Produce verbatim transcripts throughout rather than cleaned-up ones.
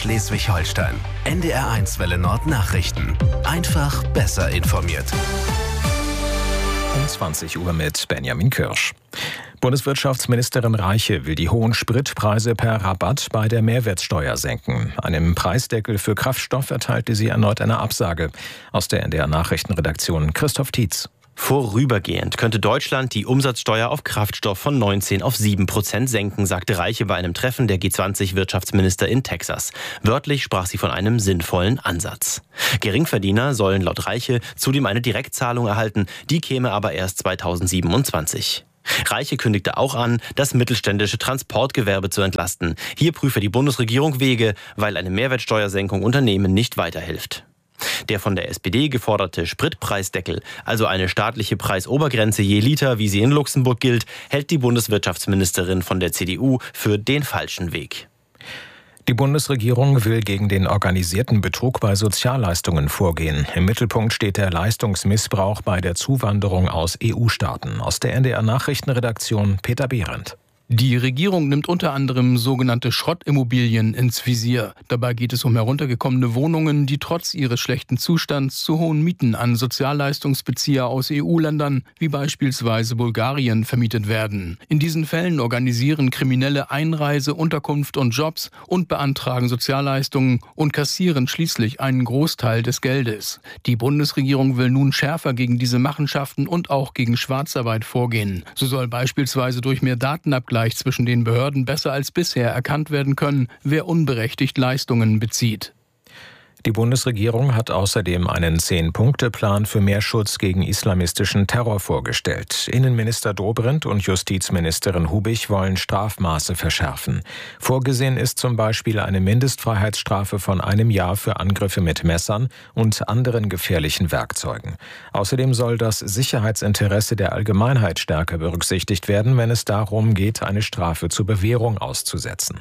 Schleswig-Holstein. N D R eins Welle Nord Nachrichten. Einfach besser informiert. Um zwanzig Uhr mit Benjamin Kirsch. Bundeswirtschaftsministerin Reiche will die hohen Spritpreise per Rabatt bei der Mehrwertsteuer senken. Einem Preisdeckel für Kraftstoff erteilte sie erneut eine Absage. Aus der N D R Nachrichtenredaktion Christoph Tietz. Vorübergehend könnte Deutschland die Umsatzsteuer auf Kraftstoff von neunzehn auf sieben Prozent senken, sagte Reiche bei einem Treffen der G zwanzig Wirtschaftsminister in Texas. Wörtlich sprach sie von einem sinnvollen Ansatz. Geringverdiener sollen laut Reiche zudem eine Direktzahlung erhalten, die käme aber erst zweitausendsiebenundzwanzig. Reiche kündigte auch an, das mittelständische Transportgewerbe zu entlasten. Hier prüfe die Bundesregierung Wege, weil eine Mehrwertsteuersenkung Unternehmen nicht weiterhilft. Der von der S P D geforderte Spritpreisdeckel, also eine staatliche Preisobergrenze je Liter, wie sie in Luxemburg gilt, hält die Bundeswirtschaftsministerin von der C D U für den falschen Weg. Die Bundesregierung will gegen den organisierten Betrug bei Sozialleistungen vorgehen. Im Mittelpunkt steht der Leistungsmissbrauch bei der Zuwanderung aus E U-Staaten. Aus der N D R Nachrichtenredaktion Peter Behrendt. Die Regierung nimmt unter anderem sogenannte Schrottimmobilien ins Visier. Dabei geht es um heruntergekommene Wohnungen, die trotz ihres schlechten Zustands zu hohen Mieten an Sozialleistungsbezieher aus E U-Ländern, wie beispielsweise Bulgarien, vermietet werden. In diesen Fällen organisieren Kriminelle Einreise, Unterkunft und Jobs und beantragen Sozialleistungen und kassieren schließlich einen Großteil des Geldes. Die Bundesregierung will nun schärfer gegen diese Machenschaften und auch gegen Schwarzarbeit vorgehen. So soll beispielsweise durch mehr Datenabgleich zwischen den Behörden besser als bisher erkannt werden können, wer unberechtigt Leistungen bezieht. Die Bundesregierung hat außerdem einen Zehn-Punkte-Plan für mehr Schutz gegen islamistischen Terror vorgestellt. Innenminister Dobrindt und Justizministerin Hubig wollen Strafmaße verschärfen. Vorgesehen ist zum Beispiel eine Mindestfreiheitsstrafe von einem Jahr für Angriffe mit Messern und anderen gefährlichen Werkzeugen. Außerdem soll das Sicherheitsinteresse der Allgemeinheit stärker berücksichtigt werden, wenn es darum geht, eine Strafe zur Bewährung auszusetzen.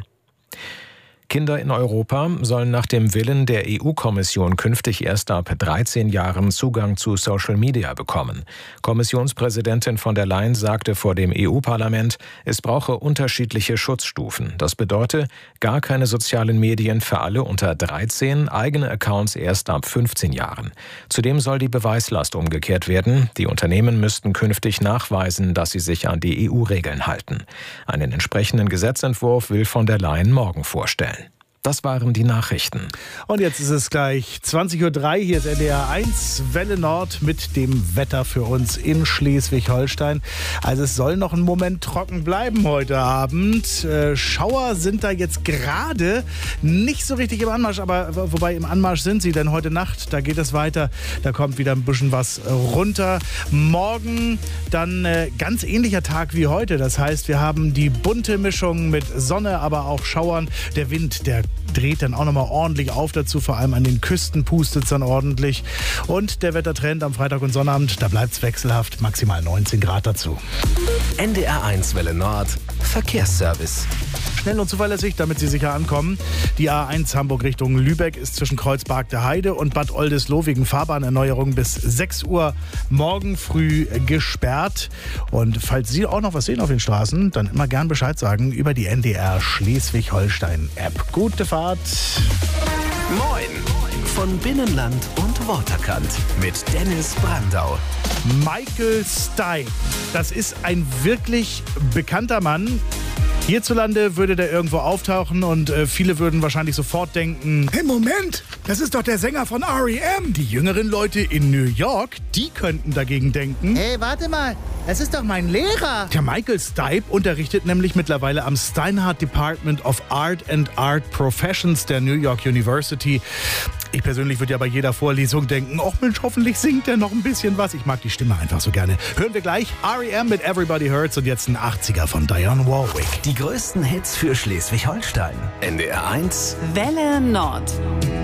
Kinder in Europa sollen nach dem Willen der E U-Kommission künftig erst ab dreizehn Jahren Zugang zu Social Media bekommen. Kommissionspräsidentin von der Leyen sagte vor dem E U-Parlament, es brauche unterschiedliche Schutzstufen. Das bedeutet, gar keine sozialen Medien für alle unter dreizehn, eigene Accounts erst ab fünfzehn Jahren. Zudem soll die Beweislast umgekehrt werden. Die Unternehmen müssten künftig nachweisen, dass sie sich an die E U-Regeln halten. Einen entsprechenden Gesetzentwurf will von der Leyen morgen vorstellen. Das waren die Nachrichten. Und jetzt ist es gleich zwanzig Uhr drei, hier ist N D R eins, Welle Nord mit dem Wetter für uns in Schleswig-Holstein. Also es soll noch einen Moment trocken bleiben heute Abend. Äh, Schauer sind da jetzt gerade nicht so richtig im Anmarsch, aber wobei im Anmarsch sind sie, denn heute Nacht, da geht es weiter, da kommt wieder ein bisschen was runter. Morgen dann äh, ganz ähnlicher Tag wie heute, das heißt, wir haben die bunte Mischung mit Sonne, aber auch Schauern. Der Wind, der dreht dann auch nochmal ordentlich auf dazu, vor allem an den Küsten pustet es dann ordentlich. Und der Wettertrend am Freitag und Sonnabend, da bleibt es wechselhaft, maximal neunzehn Grad dazu. N D R eins Welle Nord, Verkehrsservice. Schnell und zuverlässig, damit Sie sicher ankommen. Die A eins Hamburg Richtung Lübeck ist zwischen Kreuzberg der Heide und Bad Oldesloe wegen Fahrbahnerneuerung bis sechs Uhr morgen früh gesperrt. Und falls Sie auch noch was sehen auf den Straßen, dann immer gern Bescheid sagen über die N D R Schleswig-Holstein-App. Gute Fahrt! Moin! Von Binnenland und Waterkant mit Dennis Brandau. Michael Stipe, das ist ein wirklich bekannter Mann. Hierzulande würde der irgendwo auftauchen und äh, viele würden wahrscheinlich sofort denken, hey Moment, das ist doch der Sänger von R E M. Die jüngeren Leute in New York, die könnten dagegen denken, hey, warte mal, das ist doch mein Lehrer. Der Michael Stipe unterrichtet nämlich mittlerweile am Steinhardt Department of Art and Art Professions der New York University. Ich persönlich würde ja bei jeder Vorlesung denken, ach Mensch, hoffentlich singt er noch ein bisschen was. Ich mag die Stimme einfach so gerne. Hören wir gleich R E M mit Everybody Hurts und jetzt ein achtziger von Dionne Warwick. Die größten Hits für Schleswig-Holstein. N D R eins Welle Nord.